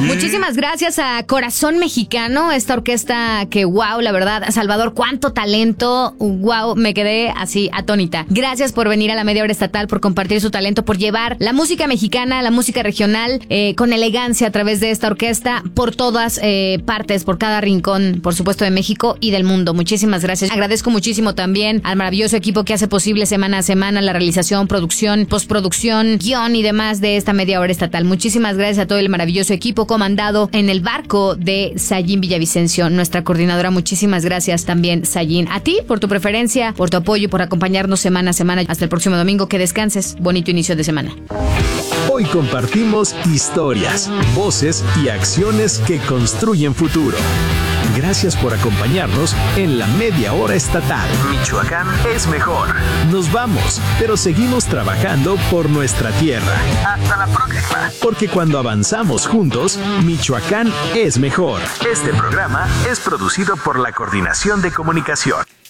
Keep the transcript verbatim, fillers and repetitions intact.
Muchísimas gracias a Corazón Mexicano, esta orquesta que, wow, la verdad, Salvador, cuánto talento, wow, me quedé así atónita. Gracias por venir a la media hora estatal, por compartir su talento, por llevar la música mexicana, la música regional, eh, con elegancia a través de esta orquesta, por todas eh, partes, por cada rincón, por supuesto, de México y del mundo. Muchísimas gracias. Agradezco muchísimo también al maravilloso equipo que hace posible semana a semana la realización, producción, postproducción, guión y demás de esta media hora estatal. Muchísimas gracias a todo el maravilloso equipo comandado en el barco de Sayín Villavicencio, nuestra coordinadora. Muchísimas gracias también, Sayín. A ti por tu preferencia, por tu apoyo, por acompañarnos semana a semana. Hasta el próximo domingo. Que descanses. Bonito inicio de semana. Hoy compartimos historias, voces y acciones que construyen futuro. Gracias por acompañarnos en la media hora estatal. Michoacán es mejor. Nos vamos, pero seguimos trabajando por nuestra tierra. Hasta la próxima. Porque cuando avanzamos juntos, Michoacán es mejor. Este programa es producido por la Coordinación de Comunicación.